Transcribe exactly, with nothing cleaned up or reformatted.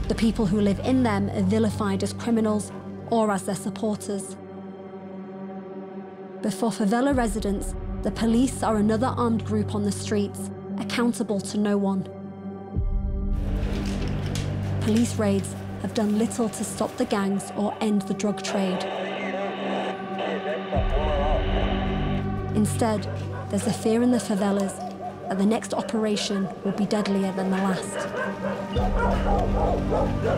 The people who live in them are vilified as criminals or as their supporters. But for favela residents, the police are another armed group on the streets, accountable to no one. Police raids have done little to stop the gangs or end the drug trade. Instead, there's a fear in the favelas that the next operation will be deadlier than the last.